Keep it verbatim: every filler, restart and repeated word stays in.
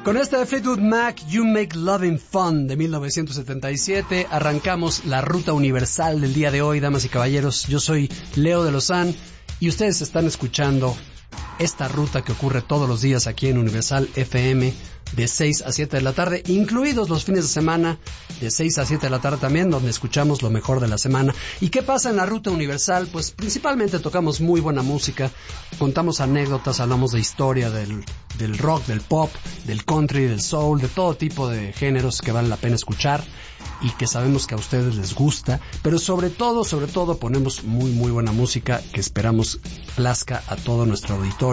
Con esta de Fleetwood Mac, You Make Loving Fun, de mil novecientos setenta y siete, arrancamos la ruta universal del día de hoy, damas y caballeros. Yo soy Leo de Lozán y ustedes están escuchando esta ruta que ocurre todos los días aquí en Universal F M de seis a siete de la tarde, incluidos los fines de semana de seis a siete de la tarde también, donde escuchamos lo mejor de la semana. ¿Y qué pasa en la ruta universal? Pues principalmente tocamos muy buena música, contamos anécdotas, hablamos de historia del, del rock, del pop, del country, del soul, de todo tipo de géneros que vale la pena escuchar y que sabemos que a ustedes les gusta, pero sobre todo, sobre todo ponemos muy muy buena música que esperamos plazca a todo nuestro auditorio.